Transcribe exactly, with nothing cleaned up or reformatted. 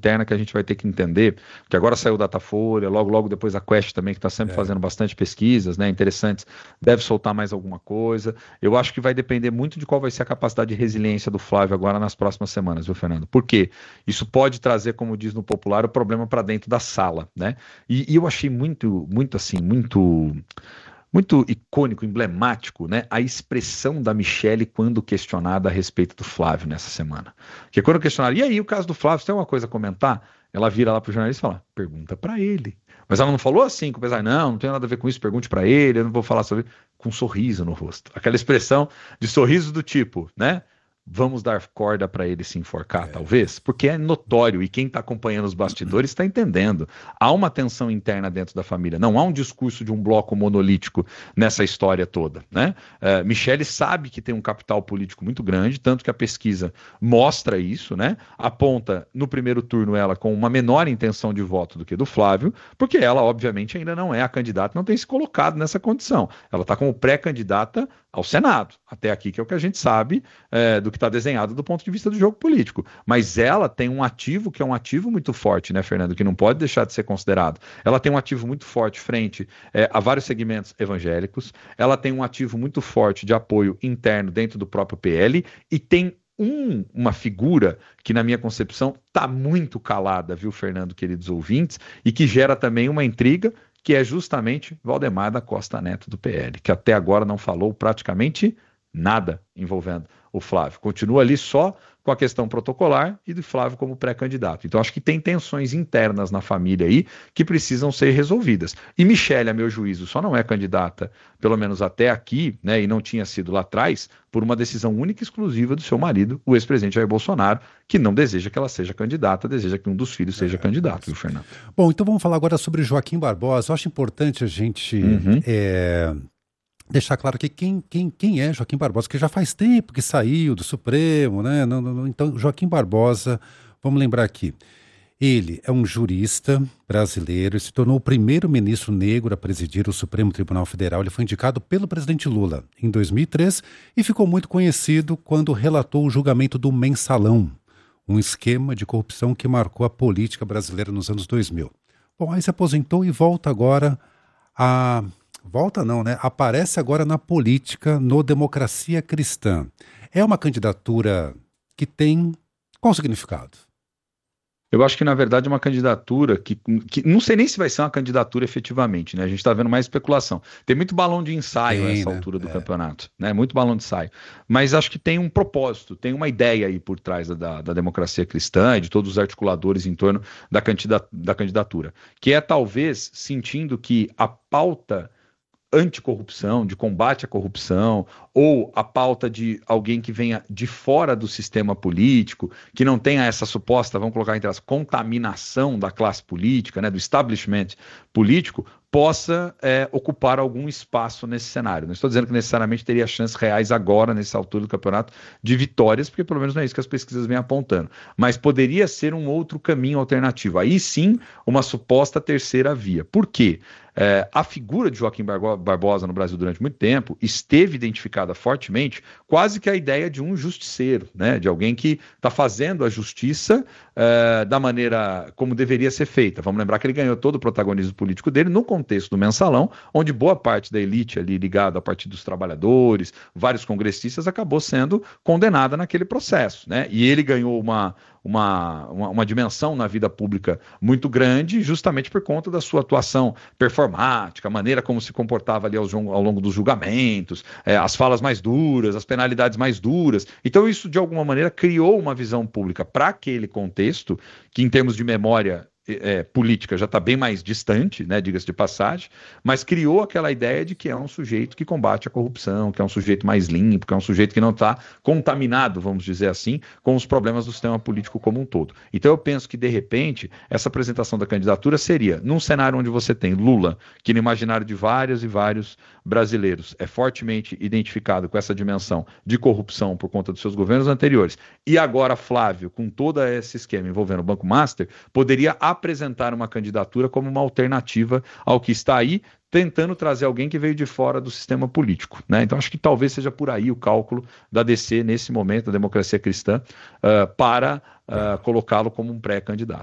interna que a gente vai ter que entender, que agora saiu o Datafolha, logo, logo depois a Quest também, que está sempre É. fazendo bastante pesquisas, né, interessantes, deve soltar mais alguma coisa. Eu acho que vai depender muito de qual vai ser a capacidade de resiliência do Flávio agora nas próximas semanas, viu, Fernando? Por quê? Isso pode trazer, como diz no popular, o problema para dentro da sala, né? E, e eu achei muito, muito assim, muito muito icônico, emblemático, né, a expressão da Michelle quando questionada a respeito do Flávio nessa semana. Porque quando questionaram, e aí, o caso do Flávio, você tem alguma coisa a comentar? Ela vira lá pro jornalista e fala, pergunta para ele. Mas ela não falou assim, com pesar, não, não tem nada a ver com isso, pergunte para ele, eu não vou falar sobre com um sorriso no rosto. Aquela expressão de sorriso do tipo, né? Vamos dar corda para ele se enforcar, É. talvez? Porque é notório, e quem está acompanhando os bastidores está entendendo. Há uma tensão interna dentro da família, não há um discurso de um bloco monolítico nessa história toda, né? Uh, Michele sabe que tem um capital político muito grande, tanto que a pesquisa mostra isso, né? Aponta no primeiro turno ela com uma menor intenção de voto do que do Flávio, porque ela, obviamente, ainda não é a candidata, não tem se colocado nessa condição. Ela está como pré-candidata ao Senado, até aqui, que é o que a gente sabe é, do que está desenhado do ponto de vista do jogo político. Mas ela tem um ativo que é um ativo muito forte, né, Fernando, que não pode deixar de ser considerado. Ela tem um ativo muito forte frente é, a vários segmentos evangélicos, ela tem um ativo muito forte de apoio interno dentro do próprio P L e tem um, uma figura que, na minha concepção, está muito calada, viu, Fernando, queridos ouvintes, e que gera também uma intriga, que é justamente Valdemar da Costa Neto do P L, que até agora não falou praticamente nada envolvendo o Flávio. Continua ali só com a questão protocolar e do Flávio como pré-candidato. Então, acho que tem tensões internas na família aí que precisam ser resolvidas. E Michele, a meu juízo, só não é candidata, pelo menos até aqui, né, e não tinha sido lá atrás, por uma decisão única e exclusiva do seu marido, o ex-presidente Jair Bolsonaro, que não deseja que ela seja candidata, deseja que um dos filhos seja É, candidato, viu, Fernando? Bom, então vamos falar agora sobre Joaquim Barbosa. Eu acho importante a gente Uhum. é, deixar claro aqui quem, quem, quem é Joaquim Barbosa, que já faz tempo que saiu do Supremo, né? Não, não, então, Joaquim Barbosa, vamos lembrar aqui, ele é um jurista brasileiro e se tornou o primeiro ministro negro a presidir o Supremo Tribunal Federal. Ele foi indicado pelo presidente Lula em dois mil e três e ficou muito conhecido quando relatou o julgamento do Mensalão, um esquema de corrupção que marcou a política brasileira nos anos dois mil. Bom, aí se aposentou e volta agora a... Volta não, né? Aparece agora na política, no Democracia Cristã. É uma candidatura que tem qual significado? Eu acho que, na verdade, é uma candidatura que, que não sei nem se vai ser uma candidatura efetivamente, né? A gente está vendo mais especulação. Tem muito balão de ensaio Tem, a essa né? altura do É. campeonato, né? Muito balão de ensaio. Mas acho que tem um propósito, tem uma ideia aí por trás da, da democracia cristã e de todos os articuladores em torno da, candida, da candidatura, que é talvez sentindo que a pauta anticorrupção, de combate à corrupção, ou a pauta de alguém que venha de fora do sistema político, que não tenha essa suposta, vamos colocar entre as, contaminação da classe política, né, do establishment político, possa é, ocupar algum espaço nesse cenário. Não estou dizendo que necessariamente teria chances reais agora, nessa altura do campeonato, de vitórias, porque pelo menos não é isso que as pesquisas vêm apontando. Mas poderia ser um outro caminho alternativo. Aí sim, uma suposta terceira via. Por quê? É, a figura de Joaquim Barbosa no Brasil durante muito tempo esteve identificada fortemente quase que a ideia de um justiceiro, né? De alguém que está fazendo a justiça é, da maneira como deveria ser feita. Vamos lembrar que ele ganhou todo o protagonismo político dele no contexto do Mensalão, onde boa parte da elite ali ligada ao Partido dos Trabalhadores, vários congressistas, acabou sendo condenada naquele processo, né? E ele ganhou uma Uma, uma, uma dimensão na vida pública muito grande, justamente por conta da sua atuação performática, a maneira como se comportava ali ao, ao longo dos julgamentos, é, as falas mais duras, as penalidades mais duras. Então isso, de alguma maneira, criou uma visão pública para aquele contexto, que em termos de memória É, política já está bem mais distante, né, diga-se de passagem, mas criou aquela ideia de que é um sujeito que combate a corrupção, que é um sujeito mais limpo, que é um sujeito que não está contaminado, vamos dizer assim, com os problemas do sistema político como um todo. Então eu penso que, de repente, essa apresentação da candidatura seria, num cenário onde você tem Lula, que no imaginário de vários e vários brasileiros é fortemente identificado com essa dimensão de corrupção por conta dos seus governos anteriores, e agora Flávio, com todo esse esquema envolvendo o Banco Master, poderia apresentar uma candidatura como uma alternativa ao que está aí, tentando trazer alguém que veio de fora do sistema político, né? Então acho que talvez seja por aí o cálculo da D C nesse momento, da Democracia Cristã, uh, para uh, colocá-lo como um pré-candidato.